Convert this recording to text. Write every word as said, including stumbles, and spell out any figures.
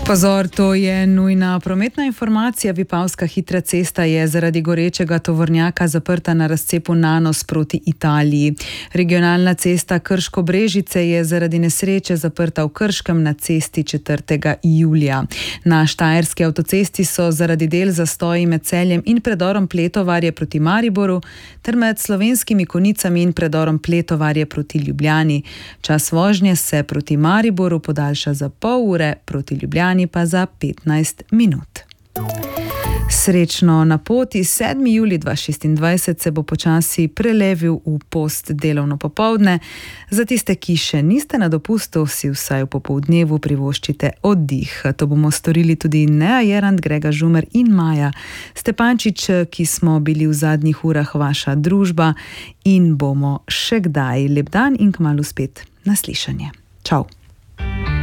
Pozor, to je nujna prometna informacija. Vipavska hitra cesta je zaradi gorečega tovornjaka zaprta na razcepu Nanos proti Italiji. Regionalna cesta Krško-Brežice je zaradi nesreče zaprta v Krškem na cesti četrtega julija. Na štajerski avtocesti so zaradi del zastoji med Celjem in predorom Pletovarje proti Mariboru ter med Slovenskimi Konicami in predorom Pletovarje proti Ljubljani. Čas vožnje se proti Mariboru podaljša za pol ure, proti Ljubljani pa za petnajst minut. Srečno na poti. sedmi julij dva tisoč šestindvajset se bo počasi prelevil v postdelovno popoldne. Za tiste, ki še niste na dopustu, si vsaj v popoldnevu privoščite oddih. To bomo storili tudi Nea Jerant, Grega Žumer in Maja Stepančič, ki smo bili v zadnjih urah vaša družba in bomo še kdaj. Lep dan in kmalu spet na slišanje. Čau.